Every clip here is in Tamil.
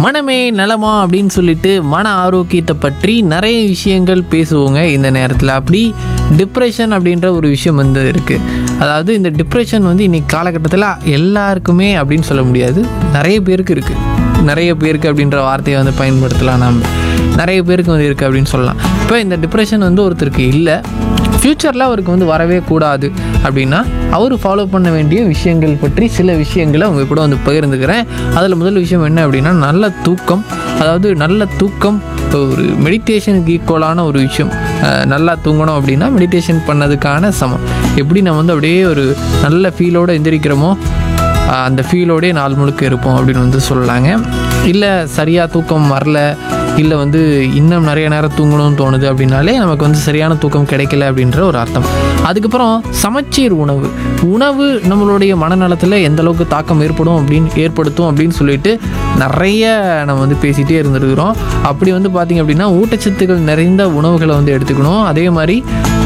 மனமே நலமா அப்படின்னு சொல்லிட்டு மன ஆரோக்கியத்தை பற்றி நிறைய விஷயங்கள் பேசுவோங்க இந்த நேரத்தில். அப்படி டிப்ரெஷன் அப்படின்ற ஒரு விஷயம் வந்து இருக்குது. அதாவது இந்த டிப்ரெஷன் வந்து இன்றைக்கி காலகட்டத்தில் எல்லாருக்குமே அப்படின்னு சொல்ல முடியாது, நிறைய பேருக்கு இருக்குது. நிறைய பேருக்கு அப்படின்ற வார்த்தையை வந்து பயன்படுத்தலாம். நம்ம நிறைய பேருக்கு வந்து இருக்குது அப்படின்னு சொல்லலாம். இப்போ இந்த டிப்ரெஷன் வந்து ஒருத்தருக்கு இல்லை, ஃப்யூச்சரில் அவருக்கு வந்து வரவே கூடாது அப்படின்னா அவர் ஃபாலோ பண்ண வேண்டிய விஷயங்கள் பற்றி சில விஷயங்களை அவங்க கூட வந்து பகிர்ந்துக்கிறேன். அதில் முதல் விஷயம் என்ன அப்படின்னா நல்ல தூக்கம். அதாவது நல்ல தூக்கம் ஒரு மெடிடேஷனுக்கு ஈக்குவலான ஒரு விஷயம். நல்லா தூங்கணும் அப்படின்னா மெடிடேஷன் பண்ணதுக்கான சமம். எப்படி நம்ம வந்து அப்படியே ஒரு நல்ல ஃபீலோடு எந்திரிக்கிறோமோ அந்த ஃபீலோடே நாள் முழுக்க இருப்போம் அப்படின்னு வந்து சொல்லலாங்க. இல்லை சரியாக தூக்கம் வரல, இல்லை வந்து இன்னும் நிறைய நேரம் தூங்கணும்னு தோணுது அப்படின்னாலே நமக்கு வந்து சரியான தூக்கம் கிடைக்கல அப்படின்ற ஒரு அர்த்தம். அதுக்கப்புறம் சமச்சீர் உணவு நம்மளுடைய மனநலத்தில் எந்த அளவுக்கு தாக்கம் ஏற்படுத்தும் அப்படின்னு சொல்லிட்டு நிறைய நம்ம வந்து பேசிகிட்டே இருந்துருக்கிறோம். அப்படி வந்து பார்த்திங்க அப்படின்னா ஊட்டச்சத்துக்கள் நிறைந்த உணவுகளை வந்து எடுத்துக்கணும். அதே மாதிரி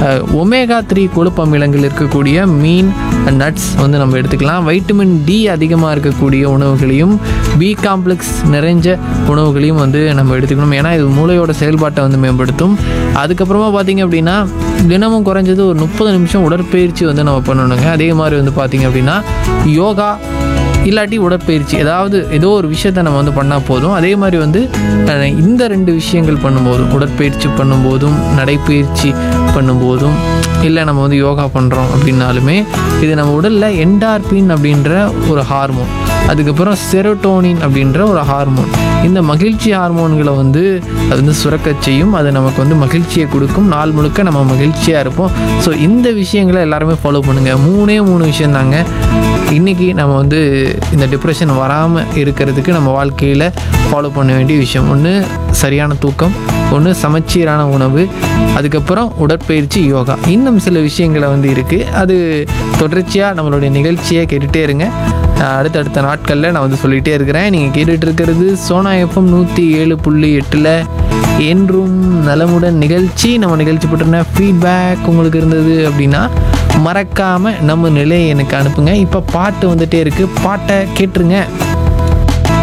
ஒமேகா 3 கொழுப்பு அமிலங்கள் இருக்கக்கூடிய மீன், நட்ஸ் வந்து நம்ம எடுத்துக்கலாம். வைட்டமின் டி அதிகமாக இருக்கக்கூடிய உணவுகளையும் பி காம்ப்ளெக்ஸ் நிறைஞ்ச உணவுகளையும் வந்து நம்ம எடுத்துக்கணும். ஏன்னா இது மூளையோட செயல்பாட்டை வந்து மேம்படுத்தும். அதுக்கப்புறமா பார்த்திங்க அப்படின்னா தினமும் குறைஞ்சது ஒரு 30 நிமிஷம் உடற்பயிற்சி வந்து நம்ம பண்ணணுங்க. அதே மாதிரி வந்து பார்த்திங்க அப்படின்னா யோகா இல்லாட்டி உடற்பயிற்சி ஏதோ ஒரு விஷயத்தை நம்ம வந்து பண்ணால் போதும். அதே மாதிரி வந்து இந்த 2 விஷயங்கள் பண்ணும்போதும், உடற்பயிற்சி பண்ணும்போதும் நடைப்பயிற்சி பண்ணும்போதும், இல்லை நம்ம வந்து யோகா பண்ணுறோம் அப்படின்னாலுமே இது நம்ம உடலில் என்டார்பின் அப்படின்ற ஒரு ஹார்மோன், அதுக்கப்புறம் செரோட்டோனின் அப்படின்ற ஒரு ஹார்மோன், இந்த மகிழ்ச்சி ஹார்மோன்களை வந்து அது வந்து சுரக்க செய்யும். அது நமக்கு வந்து மகிழ்ச்சியை கொடுக்கும். நாள் முழுக்க நம்ம மகிழ்ச்சியாக இருப்போம். ஸோ இந்த விஷயங்களை எல்லாருமே ஃபாலோ பண்ணுங்கள். 3 விஷயந்தாங்க இன்றைக்கி நம்ம வந்து இந்த டிப்ரெஷன் வராமல் இருக்கிறதுக்கு நம்ம வாழ்க்கையில் ஃபாலோ பண்ண வேண்டிய விஷயம். ஒன்று சரியான தூக்கம், ஒன்று சமச்சீரான உணவு, அதுக்கப்புறம் உடற்பயிற்சி, யோகா. இன்னும் சில விஷயங்களை வந்து இருக்குது. அது தொடர்ச்சியாக நம்மளுடைய நிகழ்ச்சியை கேட்டுகிட்டே இருங்க. அடுத்தடுத்த நாட்களில் நான் வந்து சொல்லிகிட்டே இருக்கிறேன். நீங்கள் கேட்டுகிட்டு இருக்கிறது சோனா எஃப்எம் 107.8 என்றும் நலமுடன் நிகழ்ச்சி. நம்ம நிகழ்ச்சி பற்றின ஃபீட்பேக் உங்களுக்கு இருந்தது அப்படின்னா மறக்காமல் நம்ம நிலையை எனக்கு அனுப்புங்க. இப்போ பாட்டு வந்துகிட்டே இருக்குது, பாட்டை கேட்டுருங்க.